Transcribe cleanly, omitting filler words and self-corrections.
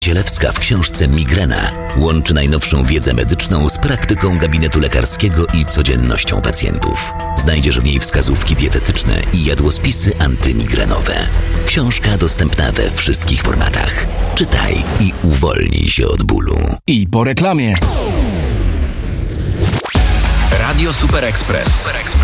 Zielewska w książce Migrena łączy najnowszą wiedzę medyczną z praktyką gabinetu lekarskiego i codziennością pacjentów. Znajdziesz w niej wskazówki dietetyczne i jadłospisy antymigrenowe. Książka dostępna we wszystkich formatach. Czytaj i uwolnij się od bólu. I po reklamie. Radio Super Express.